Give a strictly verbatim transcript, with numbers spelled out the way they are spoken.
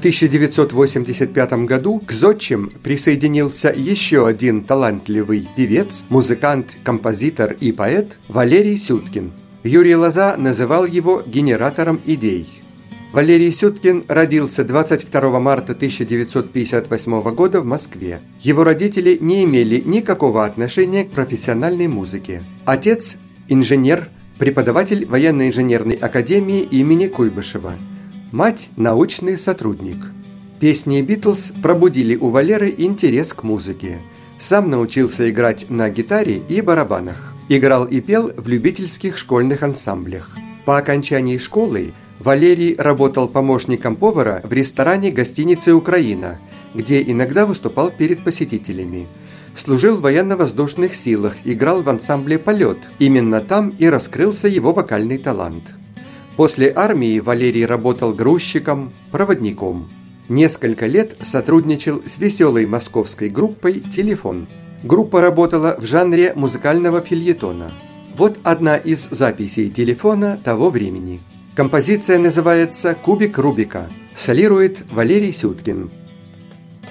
тысяча девятьсот восемьдесят пятом году к зодчим присоединился еще один талантливый певец, музыкант, композитор и поэт Валерий Сюткин. Юрий Лоза называл его генератором идей. Валерий Сюткин родился двадцать второго марта тысяча девятьсот пятьдесят восьмого года в Москве. Его родители не имели никакого отношения к профессиональной музыке. Отец – инженер, преподаватель военно-инженерной академии имени Куйбышева. Мать – научный сотрудник. Песни «Битлз» пробудили у Валеры интерес к музыке. Сам научился играть на гитаре и барабанах. Играл и пел в любительских школьных ансамблях. По окончании школы Валерий работал помощником повара в ресторане гостиницы «Украина», где иногда выступал перед посетителями. Служил в военно-воздушных силах, играл в ансамбле «Полет». Именно там и раскрылся его вокальный талант. После армии Валерий работал грузчиком, проводником. Несколько лет сотрудничал с веселой московской группой «Телефон». Группа работала в жанре музыкального фельетона. Вот одна из записей «Телефона» того времени. Композиция называется «Кубик Рубика». Солирует Валерий Сюткин.